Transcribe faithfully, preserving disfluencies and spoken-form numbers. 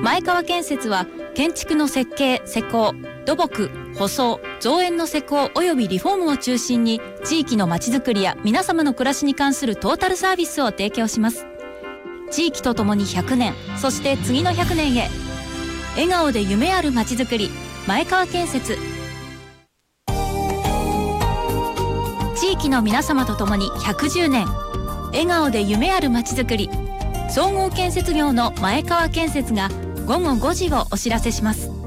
前川建設は建築の設計・施工、土木、舗装、造園の施工およびリフォームを中心に地域のまちづくりや皆様の暮らしに関するトータルサービスを提供します。地域とともにひゃくねん、そして次のひゃくねんへ。笑顔で夢あるまちづくり、前川建設。地域の皆様とともにひゃくじゅうねん、笑顔で夢あるまちづくり、総合建設業の前川建設がごごごじをお知らせします。